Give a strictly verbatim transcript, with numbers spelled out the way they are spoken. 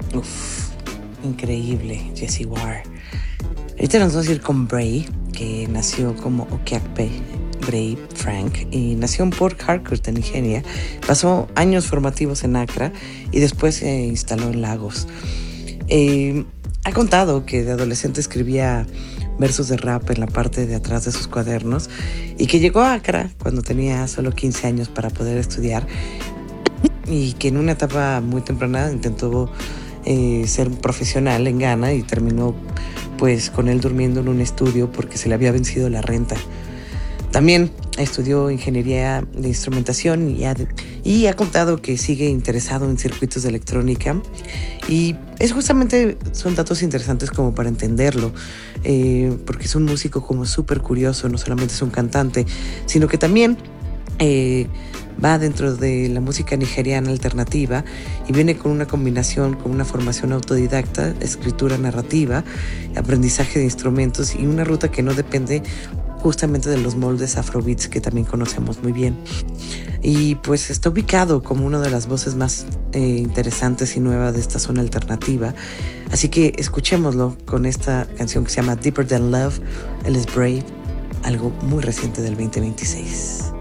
Uf, increíble, Jessie Ware. Ahorita nos vamos a ir con Bray, que nació como Okiakpe Bray Frank y nació en Port Harcourt, en Nigeria. Pasó años formativos en Accra y después se instaló en Lagos. Eh, ha contado que de adolescente escribía versos de rap en la parte de atrás de sus cuadernos y que llegó a Accra cuando tenía solo quince años para poder estudiar y que en una etapa muy temprana intentó eh, ser un profesional en Ghana y terminó pues con él durmiendo en un estudio porque se le había vencido la renta. También estudió ingeniería de instrumentación y ha, y ha contado que sigue interesado en circuitos de electrónica y es justamente, son datos interesantes como para entenderlo, eh, porque es un músico como súper curioso, no solamente es un cantante, sino que también eh, va dentro de la música nigeriana alternativa y viene con una combinación, con una formación autodidacta, escritura narrativa, aprendizaje de instrumentos y una ruta que no depende justamente de los moldes afrobeats que también conocemos muy bien. Y pues está ubicado como una de las voces más eh, interesantes y nuevas de esta zona alternativa. Así que escuchémoslo con esta canción que se llama Deeper Than Love. Él es Brave, algo muy reciente del veinte veintiséis.